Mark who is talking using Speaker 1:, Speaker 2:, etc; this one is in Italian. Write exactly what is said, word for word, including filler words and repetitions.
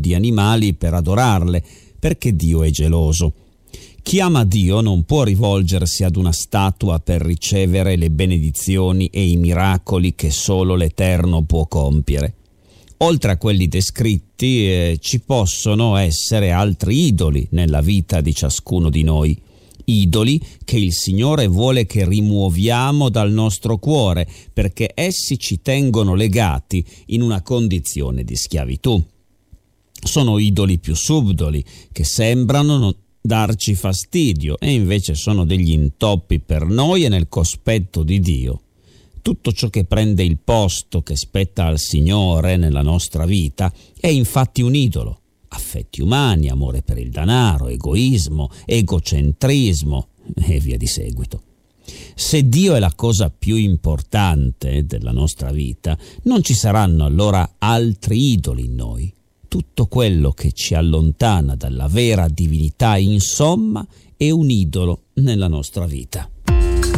Speaker 1: di animali per adorarle, perché Dio è geloso. Chi ama Dio non può rivolgersi ad una statua per ricevere le benedizioni e i miracoli che solo l'Eterno può compiere. Oltre a quelli descritti, eh, ci possono essere altri idoli nella vita di ciascuno di noi. Idoli che il Signore vuole che rimuoviamo dal nostro cuore, perché essi ci tengono legati in una condizione di schiavitù. Sono idoli più subdoli, che sembrano non darci fastidio e invece sono degli intoppi per noi e nel cospetto di Dio. Tutto ciò che prende il posto che spetta al Signore nella nostra vita è infatti un idolo. Affetti umani, amore per il denaro, egoismo, egocentrismo e via di seguito. Se Dio è la cosa più importante della nostra vita, non ci saranno allora altri idoli in noi. Tutto quello che ci allontana dalla vera divinità, insomma, è un idolo nella nostra vita.